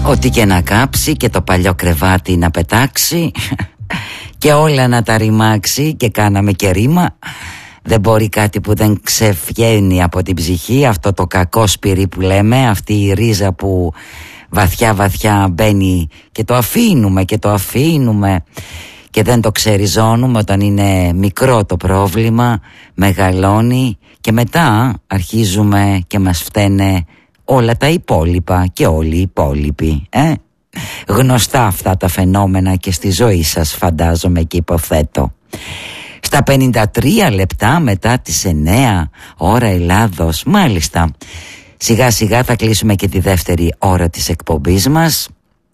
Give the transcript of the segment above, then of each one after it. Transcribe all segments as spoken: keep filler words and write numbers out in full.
Ό,τι και να κάψει και το παλιό κρεβάτι να πετάξει και όλα να τα ρημάξει, και κάναμε και ρήμα. Δεν μπορεί κάτι που δεν ξεφγαίνει από την ψυχή, αυτό το κακό σπυρί που λέμε, αυτή η ρίζα που βαθιά βαθιά μπαίνει και το αφήνουμε και το αφήνουμε και δεν το ξεριζώνουμε. Όταν είναι μικρό το πρόβλημα μεγαλώνει και μετά αρχίζουμε και μας φταίνε όλα τα υπόλοιπα και όλοι οι υπόλοιποι. ε? Γνωστά αυτά τα φαινόμενα και στη ζωή σας, φαντάζομαι και υποθέτω. Στα πενήντα τρία λεπτά μετά τις εννέα ώρα Ελλάδος, μάλιστα, σιγά σιγά θα κλείσουμε και τη δεύτερη ώρα της εκπομπής μας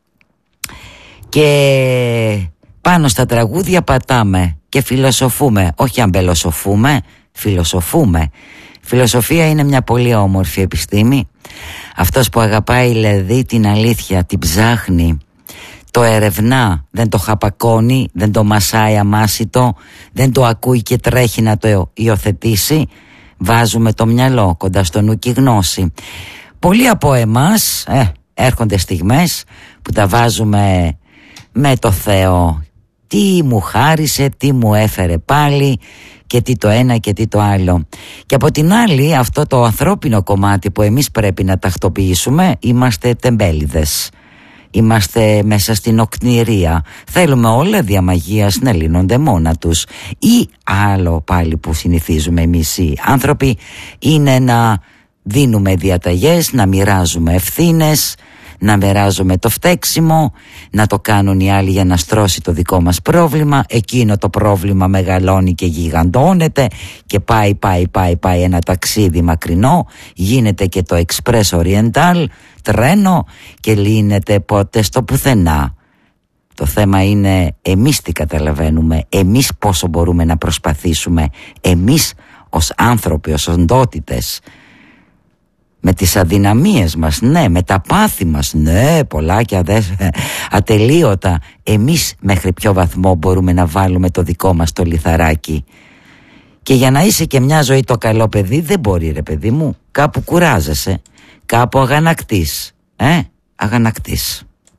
και πάνω στα τραγούδια πατάμε και φιλοσοφούμε, όχι αμπελοσοφούμε, φιλοσοφούμε. Φιλοσοφία είναι μια πολύ όμορφη επιστήμη. Αυτός που αγαπάει δηλαδή την αλήθεια, την ψάχνει, το ερευνά, δεν το χαπακώνει, δεν το μασάει αμάσιτο, δεν το ακούει και τρέχει να το υιοθετήσει. Βάζουμε το μυαλό κοντά στο νου και γνώση. Πολλοί από εμάς ε, έρχονται στιγμές που τα βάζουμε με το Θεό. Τι μου χάρισε, τι μου έφερε πάλι και τι το ένα και τι το άλλο. Και από την άλλη, αυτό το ανθρώπινο κομμάτι που εμείς πρέπει να τακτοποιήσουμε, είμαστε τεμπέληδες. Είμαστε μέσα στην οκνηρία. Θέλουμε όλα δια μαγείας να λύνονται μόνα τους. Ή άλλο πάλι που συνηθίζουμε εμείς οι άνθρωποι είναι να δίνουμε διαταγές, να μοιράζουμε ευθύνες, να μοιράζουμε το φταίξιμο, να το κάνουν οι άλλοι για να στρώσει το δικό μας πρόβλημα. Εκείνο το πρόβλημα μεγαλώνει και γιγαντώνεται και πάει πάει πάει πάει ένα ταξίδι μακρινό, γίνεται και το Express Oriental τρένο και λύνεται ποτέ στο πουθενά. Το θέμα είναι εμείς τι καταλαβαίνουμε, εμείς πόσο μπορούμε να προσπαθήσουμε, εμείς ως άνθρωποι, ως οντότητες, με τις αδυναμίες μας, ναι, με τα πάθη μας, ναι, πολλά και αδε... ατελείωτα. Εμείς μέχρι ποιο βαθμό μπορούμε να βάλουμε το δικό μας το λιθαράκι. Και για να είσαι και μια ζωή το καλό παιδί, δεν μπορεί ρε παιδί μου, κάπου κουράζεσαι, κάπου αγανακτείς, ε, αγανακτείς.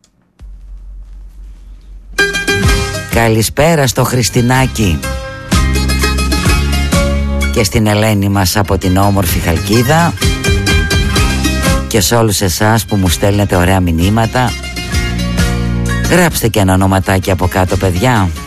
Καλησπέρα στο Χριστινάκι και στην Ελένη μας από την όμορφη Χαλκίδα και σε όλους εσάς που μου στέλνετε ωραία μηνύματα. Γράψτε και ένα ονοματάκι από κάτω, παιδιά.